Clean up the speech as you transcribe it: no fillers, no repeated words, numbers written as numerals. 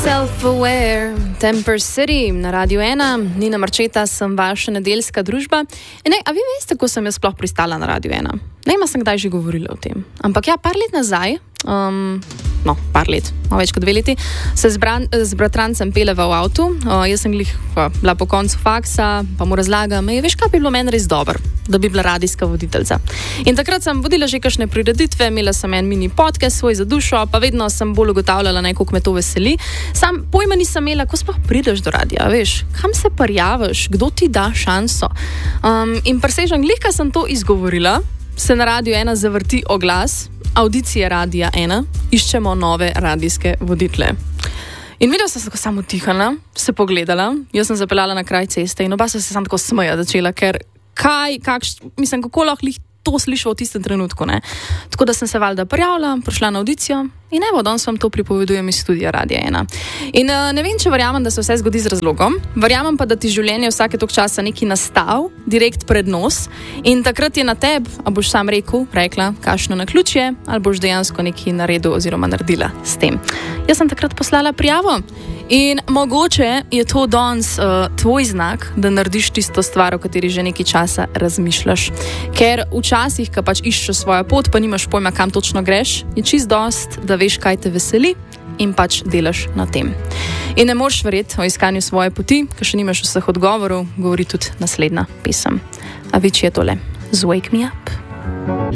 Self-aware, Temper City na Radio 1, Nina Marčeta, sem vaša nedeljska družba. A vi veste, kako sem jaz sploh pristala na Radio 1? Ne vem, sem kdaj že govorila o tem. Ampak ja, par let nazaj, par let, več kot 2 leti, se z bratrancem peleva v avtu. Jaz sem bila po koncu faksa, pa mu razlagam, veš, kaj bi bilo meni res dobro, da bi bila radijska voditeljica. In takrat sem vodila že kakšne prireditve, imela sem en mini podcast svoj za dušo, pa vedno sem bolj ugotavljala, koliko me to veseli. Sam pojma nisem imela, ko sploh prideš do radia, veš, kam se prijaviš, kdo ti da šanso. In presežem, glih, kaj sem to izgovorila, se na Radio 1 zavrti oglas, audicije Radia 1, iščemo nove radijske voditelje. In videla sem se tako samo utihala, se pogledala, jaz sem zapeljala na kraj ceste in oba se samo tako smeja začela, ker kako lahko to slišal v tistem trenutku, ne? Tako da sem se valjda prijavila, prišla na audicijo in evo, danes vam to pripovedujem iz studia Radia 1. In ne vem, če verjamem, da se vse zgodi z razlogom, verjamem pa, da ti življenje vsake toliko časa neki nastav, direkt pred nos in takrat je na tebi, a boš sam rekla, kakšno naključje, ali boš dejansko nekaj naredil oziroma naredila s tem. Jaz sem takrat poslala prijavo in mogoče je to danes tvoj znak, da narediš tisto stvar, o kateri že nekaj časa razmišljaš. Ker včasih, ko pač iščeš svojo pot, pa nimaš pojma, kam točno greš, je čist dost, da veš, kaj te veseli in pač delaš na tem. In ne moreš verjeti o iskanju svoje poti, ker še nimaš vseh odgovorov, govori tudi naslednja pesem. Avicii je tole, z Wake Me Up.